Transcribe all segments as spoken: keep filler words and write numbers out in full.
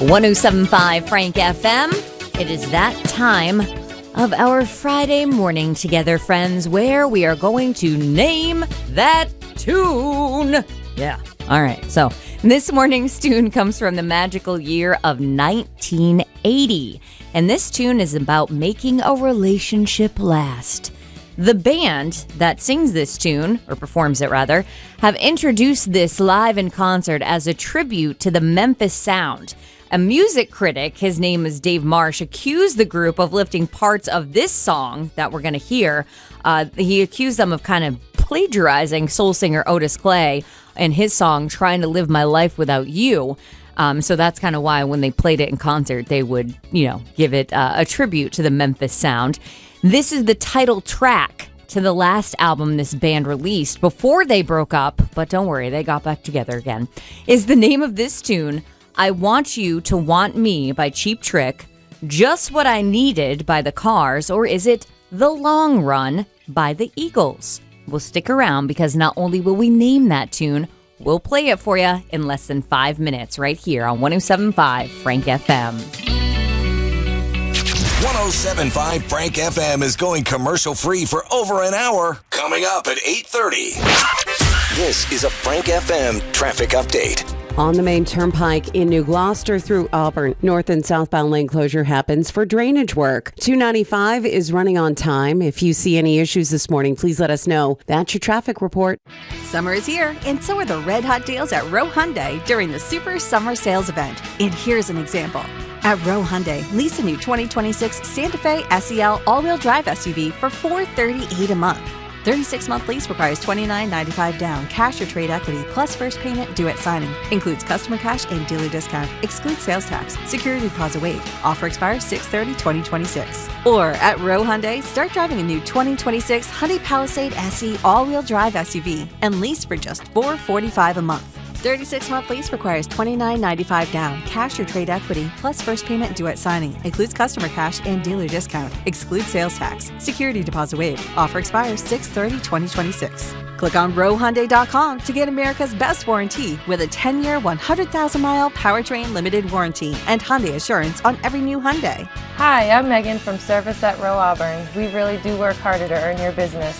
one oh seven point five Frank F M. It is that time of our Friday morning together, friends, where we are going to name that tune. Yeah. All right. So this morning's tune comes from the magical year of nineteen eighty. And this tune is about making a relationship last. The band that sings this tune, or performs it rather, have introduced this live in concert as a tribute to the Memphis sound. A music critic, his name is Dave Marsh, accused the group of lifting parts of this song that we're going to hear. Uh, he accused them of kind of plagiarizing soul singer Otis Clay and his song, Trying to Live My Life Without You. Um, so that's kind of why when they played it in concert, they would, you know, give it uh, a tribute to the Memphis sound. This is the title track to the last album this band released before they broke up, but don't worry, they got back together again. Is the name of this tune I Want You to Want Me by Cheap Trick, Just What I Needed by the Cars, or is it The Long Run by the Eagles? We'll stick around because not only will we name that tune, we'll play it for you in less than five minutes right here on one oh seven point five Frank F M. one oh seven point five Frank F M is going commercial free for over an hour. Coming up at eight thirty. This is a Frank F M traffic update. On the main turnpike in New Gloucester through Auburn, north and southbound lane closure happens for drainage work. two ninety-five is running on time. If you see any issues this morning, please let us know. That's your traffic report. Summer is here, and so are the red hot deals at Rowe Hyundai during the Super Summer Sales Event. And here's an example. At Rowe Hyundai, lease a new twenty twenty-six Santa Fe S E L all-wheel drive S U V for four hundred thirty-eight dollars a month. thirty-six month lease requires twenty-nine ninety-five down, cash or trade equity, plus first payment due at signing. Includes customer cash and dealer discount. Excludes sales tax. Security deposit waived. Offer expires six thirty twenty twenty-six. Or at Rowe Hyundai, start driving a new twenty twenty-six Hyundai Palisade S E all-wheel drive S U V and lease for just four hundred forty-five dollars a month. thirty-six month lease requires twenty-nine ninety-five down, cash or trade equity, plus first payment due at signing. Includes customer cash and dealer discount. Excludes sales tax. Security deposit waived. Offer expires six thirty twenty twenty-six. Click on rowe hyundai dot com to get America's best warranty with a ten year, one hundred thousand mile powertrain limited warranty and Hyundai Assurance on every new Hyundai. Hi, I'm Megan from Service at Rowe Auburn. We really do work harder to earn your business.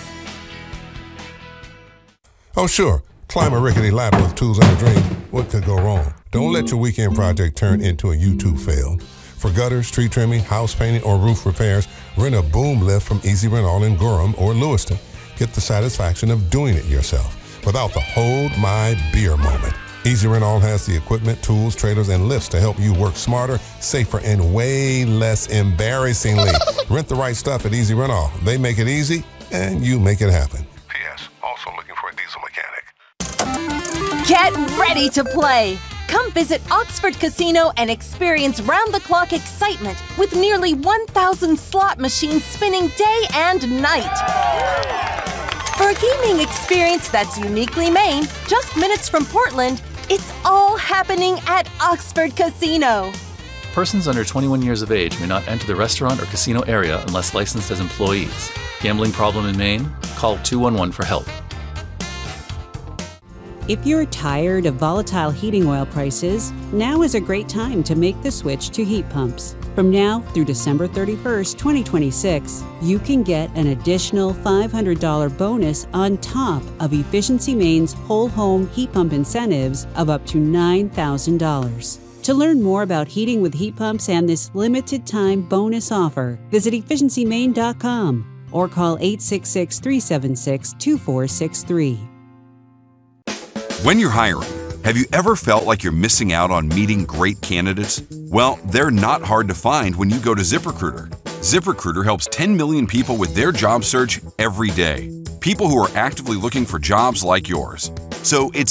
Oh, sure. Climb a rickety ladder with tools and a dream. What could go wrong? Don't let your weekend project turn into a YouTube fail. For gutters, tree trimming, house painting, or roof repairs, rent a boom lift from Easy Rental in Gorham or Lewiston. Get the satisfaction of doing it yourself without the hold my beer moment. Easy Rental has the equipment, tools, trailers, and lifts to help you work smarter, safer, and way less embarrassingly. Rent the right stuff at Easy Rental. They make it easy, and you make it happen. P S. Also looking for a diesel mechanic. Get ready to play! Come visit Oxford Casino and experience round-the-clock excitement with nearly one thousand slot machines spinning day and night. For a gaming experience that's uniquely Maine, just minutes from Portland, it's all happening at Oxford Casino. Persons under twenty-one years of age may not enter the restaurant or casino area unless licensed as employees. Gambling problem in Maine? Call two one one for help. If you're tired of volatile heating oil prices, now is a great time to make the switch to heat pumps. From now through December thirty-first, twenty twenty-six, you can get an additional five hundred dollars bonus on top of Efficiency Maine's whole home heat pump incentives of up to nine thousand dollars. To learn more about heating with heat pumps and this limited time bonus offer, visit efficiency maine dot com or call eight six six, three seven six, two four six three. When you're hiring, have you ever felt like you're missing out on meeting great candidates? Well, they're not hard to find when you go to ZipRecruiter. ZipRecruiter helps ten million people with their job search every day. People who are actively looking for jobs like yours. So it's